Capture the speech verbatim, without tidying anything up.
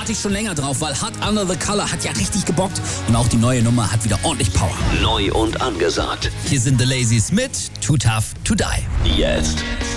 warte ich schon länger drauf, weil Hot Under the Collar hat ja richtig gebockt und auch die neue Nummer hat wieder ordentlich Power. Neu und angesagt. Hier sind The Lazies mit Too Tough to Die. Jetzt